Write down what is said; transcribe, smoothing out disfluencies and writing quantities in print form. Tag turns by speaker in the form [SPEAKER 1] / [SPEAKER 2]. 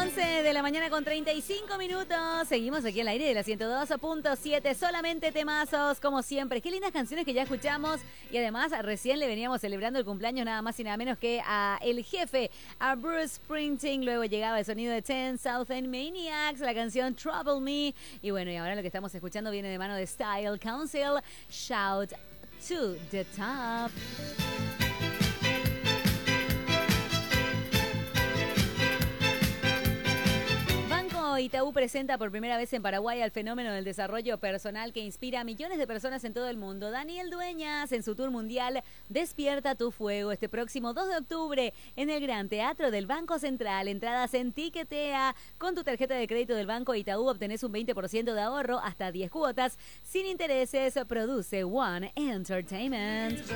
[SPEAKER 1] 11 de la mañana con 35 minutos. Seguimos aquí al aire de la 102.7. Solamente temazos, como siempre. Qué lindas canciones que ya escuchamos. Y además, recién le veníamos celebrando el cumpleaños nada más y nada menos que a el jefe, a Bruce Springsteen. Luego llegaba el sonido de 10,000 Maniacs, la canción Trouble Me. Y bueno, y ahora lo que estamos escuchando viene de mano de Style Council. Shout to the top. Itaú presenta por primera vez en Paraguay al fenómeno del desarrollo personal que inspira a millones de personas en todo el mundo. Daniel Dueñas, en su tour mundial Despierta tu Fuego, este próximo 2 de octubre en el Gran Teatro del Banco Central. Entradas en Tiquetea. Con tu tarjeta de crédito del Banco Itaú obtenés un 20% de ahorro hasta 10 cuotas sin intereses. Produce One Entertainment.